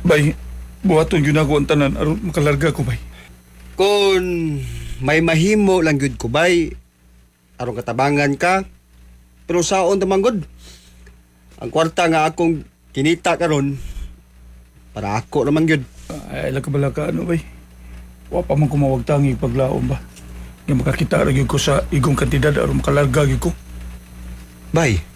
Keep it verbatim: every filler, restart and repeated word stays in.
Bay, buhaton yun ako ang tanan aron makalarga ko, bay. Kung may mahimo lang gyud ko bay, aron katabangan ka, pero saon naman gud. Ang kwarta nga akong kinita karon para ako naman gyud. Ay, lang ka bala ka, ano, bay? Wa pa man kumawag tangi paglaom ba? Nga makakita rin ko sa igong kantidad aron makalarga gyud ko. Bay,